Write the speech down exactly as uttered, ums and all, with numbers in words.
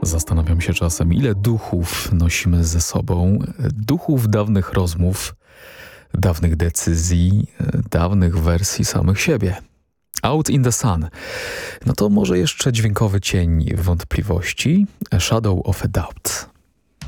Zastanawiam się czasem, ile duchów nosimy ze sobą. Duchów dawnych rozmów, dawnych decyzji, dawnych wersji samych siebie. Out in the Sun. No to może jeszcze dźwiękowy cień wątpliwości. A Shadow of a Doubt.